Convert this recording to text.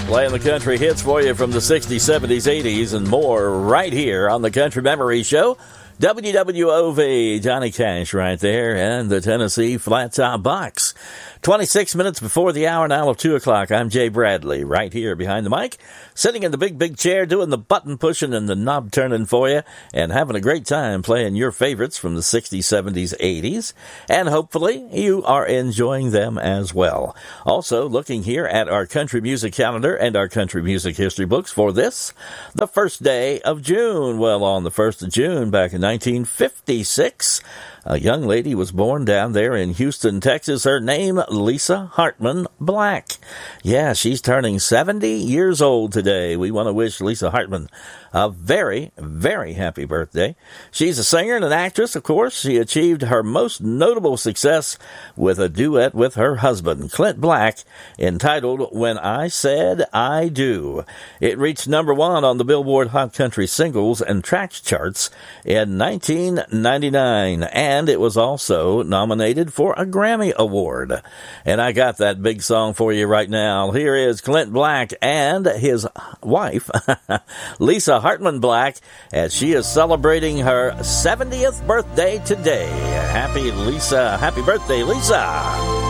Playing the country hits for you from the 60s, 70s, 80s, and more right here on the Country Memory Show. WWOV, Johnny Cash right there, and the Tennessee Flat Top Box. 26 minutes before the hour now of 2 o'clock. I'm Jay Bradley, right here behind the mic, sitting in the big chair, doing the button pushing and the knob turning for you, and having a great time playing your favorites from the 60s, 70s, 80s, and hopefully you are enjoying them as well. Also, looking here at our country music calendar and our country music history books for this, the first day of June. Well, on the 1st of June, back in 1956, a young lady was born down there in Houston, Texas. Her name, Lisa Hartman Black. Yeah, she's turning 70 years old today. We want to wish Lisa Hartman a very, very happy birthday. She's a singer and an actress, of course. She achieved her most notable success with a duet with her husband, Clint Black, entitled When I Said I Do. It reached number 1 on the Billboard Hot Country Singles and Tracks charts in 1999, and it was also nominated for a Grammy Award. And I got that big song for you right now. Here is Clint Black and his wife, Lisa Hartman Black, as she is celebrating her 70th birthday today. Happy birthday, Lisa.